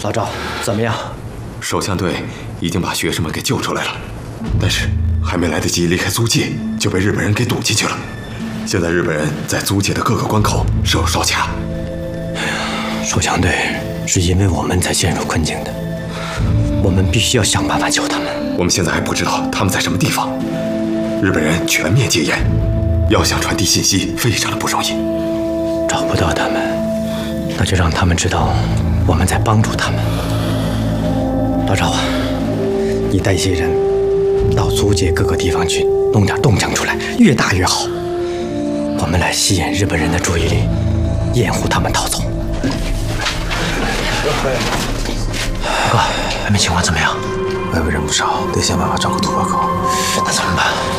老赵，怎么样？ 守乡队已经把学生们给救出来了，但是还没来得及离开租界，就被日本人给堵进去了。现在日本人在租界的各个关口设有哨卡。 守乡队是因为我们才陷入困境的，我们必须要想办法救他们。 我们现在还不知道他们在什么地方，日本人全面戒严，要想传递信息非常的不容易。 找不到他们，那就让他们知道我们在帮助他们。老赵啊，你带一些人到租界各个地方去，弄点动静出来，越大越好。我们来吸引日本人的注意力，掩护他们逃走。哥，外面情况怎么样？ 外围人不少，得想办法找个突破口。 那怎么办？